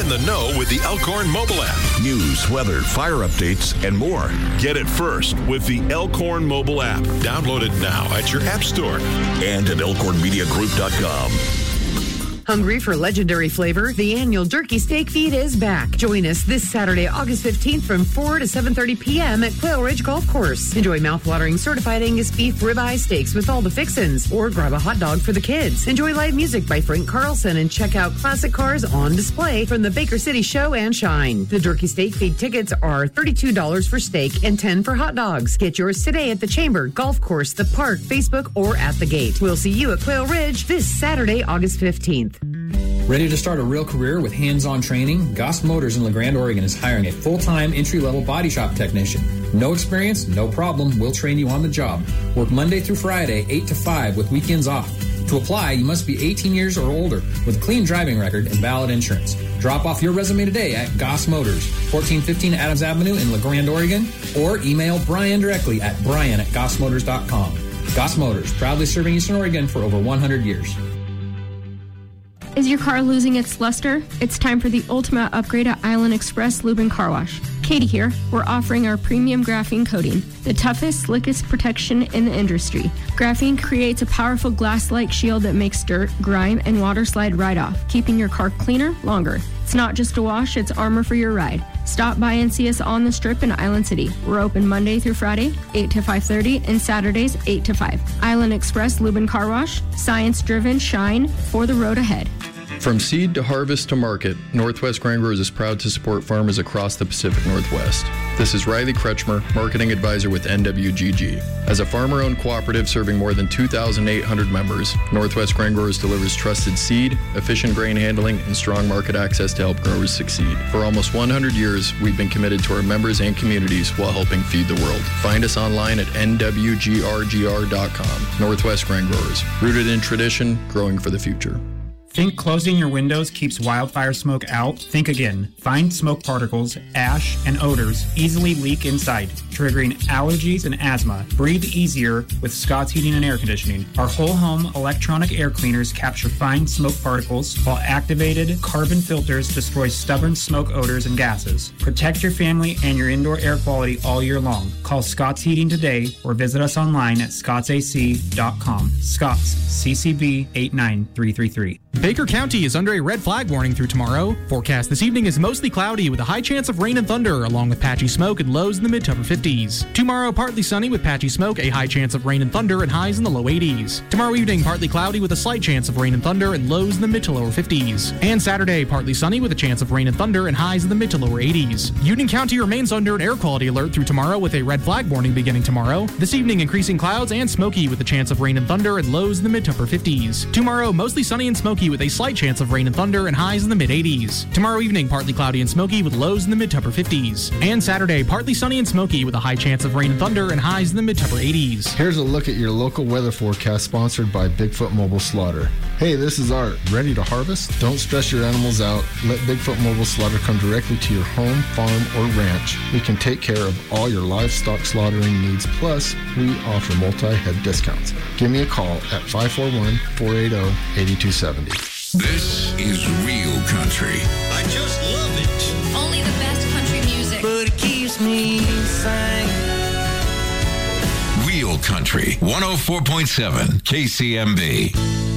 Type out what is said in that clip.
in the know with the Elkhorn mobile app. News, weather, fire updates, and more. Get it first with the Elkhorn mobile app. Download it now at your app store and at elkhornmediagroup.com. Hungry for legendary flavor? The annual Turkey Steak Feed is back. Join us this Saturday, August 15th from 4 to 7:30 p.m. at Quail Ridge Golf Course. Enjoy mouth-watering certified Angus beef ribeye steaks with all the fixins, or grab a hot dog for the kids. Enjoy live music by Frank Carlson and check out classic cars on display from the Baker City Show and Shine. The Turkey Steak Feed tickets are $32 for steak and $10 for hot dogs. Get yours today at the Chamber, Golf Course, the Park, Facebook, or at the gate. We'll see you at Quail Ridge this Saturday, August 15th. Ready to start a real career with hands-on training? Goss Motors in LeGrand, Oregon is hiring a full-time entry-level body shop technician. No experience? No problem. We'll train you on the job. Work Monday through Friday, 8 to 5 with weekends off. To apply, you must be 18 years or older with a clean driving record and valid insurance. Drop off your resume today at Goss Motors, 1415 Adams Avenue in LeGrand, Oregon, or email Brian directly at brian@gossmotors.com. Goss Motors, proudly serving Eastern Oregon for over 100 years. Is your car losing its luster? It's time for the ultimate upgrade at Island Express Lube and Car Wash. Katie here. We're offering our premium graphene coating, the toughest, slickest protection in the industry. Graphene creates a powerful glass-like shield that makes dirt, grime, and water slide right off, keeping your car cleaner longer. It's not just a wash, it's armor for your ride. Stop by and see us on the Strip in Island City. We're open Monday through Friday, 8 to 5:30, and Saturdays, 8 to 5. Island Express Lube and Car Wash, science-driven shine for the road ahead. From seed to harvest to market, Northwest Grain Growers is proud to support farmers across the Pacific Northwest. This is Riley Kretschmer, Marketing Advisor with NWGG. As a farmer-owned cooperative serving more than 2,800 members, Northwest Grain Growers delivers trusted seed, efficient grain handling, and strong market access to help growers succeed. For almost 100 years, we've been committed to our members and communities while helping feed the world. Find us online at nwgrgr.com. Northwest Grain Growers, rooted in tradition, growing for the future. Think closing your windows keeps wildfire smoke out? Think again. Fine smoke particles, ash, and odors easily leak inside, triggering allergies and asthma. Breathe easier with Scott's Heating and Air Conditioning. Our whole home electronic air cleaners capture fine smoke particles, while activated carbon filters destroy stubborn smoke odors and gases. Protect your family and your indoor air quality all year long. Call Scott's Heating today or visit us online at scottsac.com. Scott's, CCB 89333. Baker County is under a red flag warning through tomorrow. Forecast this evening is mostly cloudy with a high chance of rain and thunder, along with patchy smoke and lows in the mid to upper 50s. Tomorrow, partly sunny with patchy smoke, a high chance of rain and thunder, and highs in the low 80s. Tomorrow evening, partly cloudy with a slight chance of rain and thunder, and lows in the mid to lower 50s. And Saturday, partly sunny with a chance of rain and thunder, and highs in the mid to lower 80s. Union County remains under an air quality alert through tomorrow with a red flag warning beginning tomorrow. This evening, increasing clouds and smoky with a chance of rain and thunder, and lows in the mid to upper 50s. Tomorrow, mostly sunny and smoky with a slight chance of rain and thunder, and highs in the mid-80s. Tomorrow evening, partly cloudy and smoky with lows in the mid to upper 50s. And Saturday, partly sunny and smoky with a high chance of rain and thunder, and highs in the mid to upper 80s. Here's a look at your local weather forecast sponsored by Bigfoot Mobile Slaughter. Hey, this is Art. Ready to harvest? Don't stress your animals out. Let Bigfoot Mobile Slaughter come directly to your home, farm, or ranch. We can take care of all your livestock slaughtering needs, plus we offer multi-head discounts. Give me a call at 541-480-8270. This is real country. I just love it. Only the best country music. But it keeps me singing. Real country. 104.7 KCMB.